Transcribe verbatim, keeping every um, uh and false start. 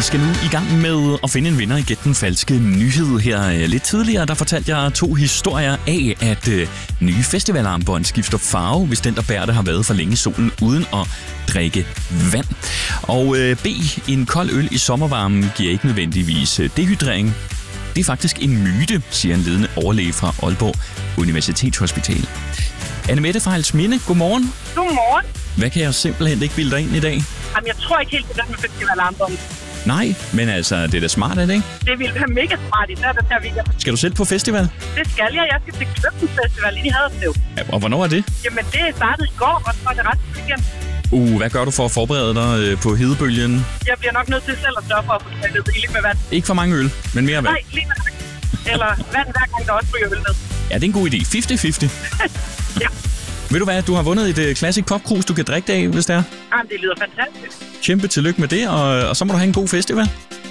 skal nu i gang med at finde en vinder i Gæt den falske nyhed. Her lidt tidligere, der fortalte jeg to historier af, at øh, nye festivalarmbånd skifter farve, hvis den, der bærer det, har været for længe i solen uden at drikke vand. Og øh, B. En kold øl i sommervarmen giver ikke nødvendigvis dehydrering. Det er faktisk en myte, siger en ledende overlæge fra Aalborg Universitetshospital. Annemette fra Halsminde, godmorgen. Godmorgen. Hvad kan jeg simpelthen ikke bilde dig ind i dag? Jamen, jeg tror ikke helt, det der med festivalarmbånd. Nej, men altså, det er da smart, er det ikke? Det ville være mega smart i den her weekend. Skal du selv på festival? Det skal jeg. Jeg skal til Kløften Festival ind i Haderslev. Ja, og hvornår er det? Jamen, det startede i går, og så er det ret weekend. Uh, hvad gør du for at forberede dig øh, på hedebølgen? Jeg bliver nok nødt til selv at sørge for at få taget rigeligt med vand. Ikke for mange øl, men mere vand. Nej, lige med. Eller vand hver gang, der også ryger øl ned. Ja, det er en god idé. halvtreds halvtreds. Ja. Ved du hvad, du har vundet et uh, Classic Pop Cruise, du kan drikke det af, hvis det er. Jamen, det lyder fantastisk. Kæmpe tillykke med det, og, og så må du have en god festival.